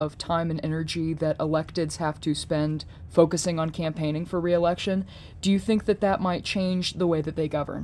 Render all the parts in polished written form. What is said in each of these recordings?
of time and energy that electeds have to spend focusing on campaigning for re-election. Do you think that that might change the way that they govern?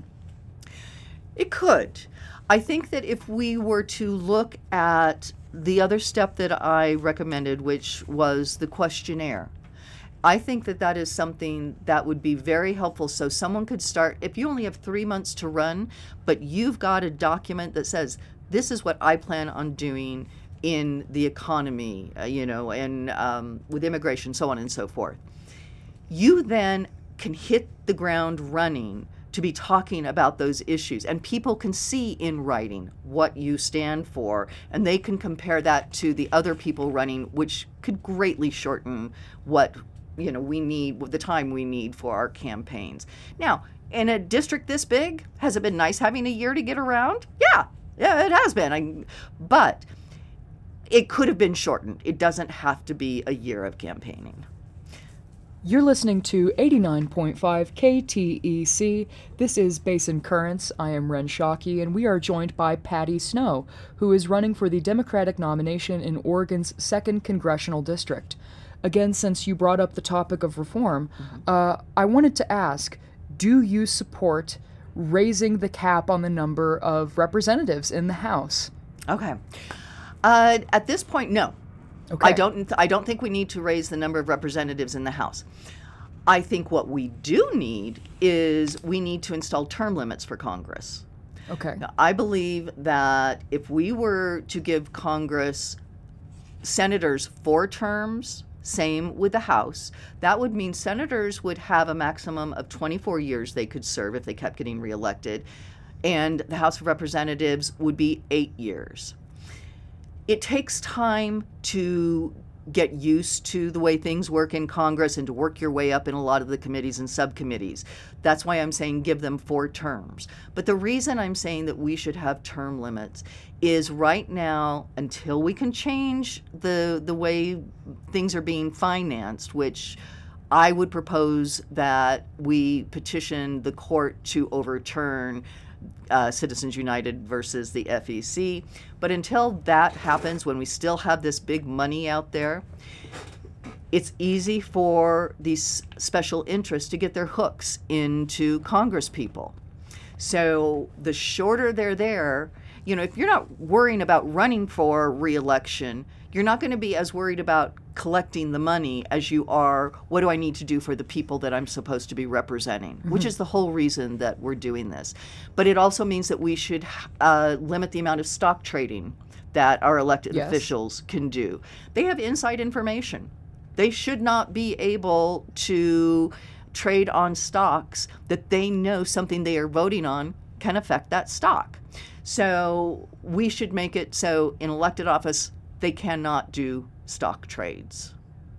It could. I think that if we were to look at the other step that I recommended, which was the questionnaire, I think that that is something that would be very helpful. So someone could start, if you only have 3 months to run, but you've got a document that says, this is what I plan on doing in the economy, and with immigration, so on and so forth. You then can hit the ground running to be talking about those issues, and people can see in writing what you stand for, and they can compare that to the other people running, which could greatly shorten what we need, the time we need for our campaigns. Now, in a district this big, has it been nice having a year to get around? Yeah, it has been. But it could have been shortened. It doesn't have to be a year of campaigning. You're listening to 89.5 KTEC. This is Basin Currents. I am Ren Shockey, and we are joined by Patty Snow, who is running for the Democratic nomination in Oregon's 2nd Congressional District. Again, since you brought up the topic of reform, I wanted to ask, do you support raising the cap on the number of representatives in the House? Okay. At this point, no. Okay. I don't think we need to raise the number of representatives in the House. I think what we do need is we need to install term limits for Congress. Okay. Now, I believe that if we were to give Congress senators 4 terms, same with the House, that would mean senators would have a maximum of 24 years they could serve if they kept getting reelected, and the House of Representatives would be 8 years. It takes time to get used to the way things work in Congress and to work your way up in a lot of the committees and subcommittees. That's why I'm saying give them 4 terms. But the reason I'm saying that we should have term limits is right now, until we can change the way things are being financed, which I would propose that we petition the court to overturn Citizens United versus the FEC. But until that happens, when we still have this big money out there, it's easy for these special interests to get their hooks into Congress people. So the shorter they're there, if you're not worrying about running for re-election, you're not going to be as worried about collecting the money as you are, what do I need to do for the people that I'm supposed to be representing, which is the whole reason that we're doing this. But it also means that we should limit the amount of stock trading that our elected officials can do. They have inside information. They should not be able to trade on stocks that they know something they are voting on can affect that stock. So we should make it so in elected office, they cannot do stock trades.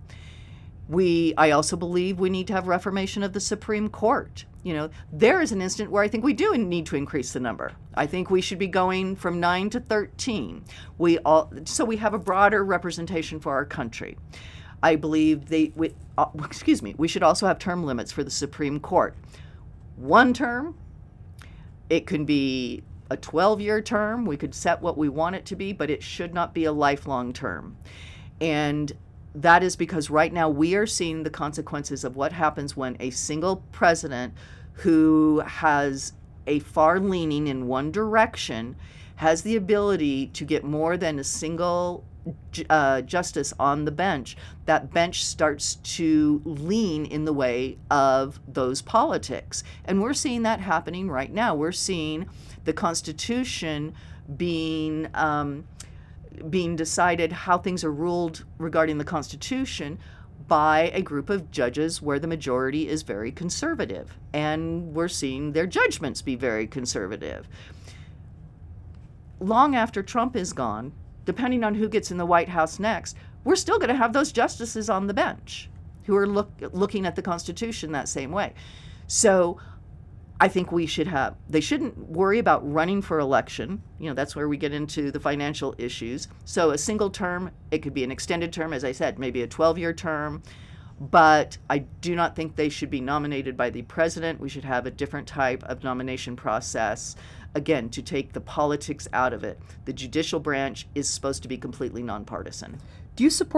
I also believe we need to have reformation of the Supreme Court. There is an instant where I think we do need to increase the number. I think we should be going from 9 to 13. So we have a broader representation for our country. I believe we should also have term limits for the Supreme Court. 1 term, it can be a 12-year term. We could set what we want it to be, but it should not be a lifelong term. And that is because right now we are seeing the consequences of what happens when a single president who has a far leaning in one direction has the ability to get more than a single justice on the bench. That bench starts to lean in the way of those politics. And we're seeing that happening right now. We're seeing the Constitution being decided, how things are ruled regarding the Constitution by a group of judges where the majority is very conservative. And we're seeing their judgments be very conservative. Long after Trump is gone, depending on who gets in the White House next, we're still going to have those justices on the bench who are looking at the Constitution that same way. So I think they shouldn't worry about running for election. That's where we get into the financial issues. So a single term, it could be an extended term, as I said, maybe a 12-year term. But I do not think they should be nominated by the president. We should have a different type of nomination process, again, to take the politics out of it. The judicial branch is supposed to be completely nonpartisan. Do you support